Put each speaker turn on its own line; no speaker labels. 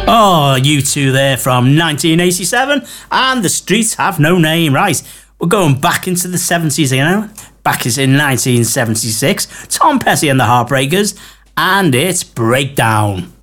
Oh, you two there from 1987 and The Streets Have No Name. Right, we're going back into the 70s again. Back in 1976, Tom Petty and the Heartbreakers, and it's Breakdown.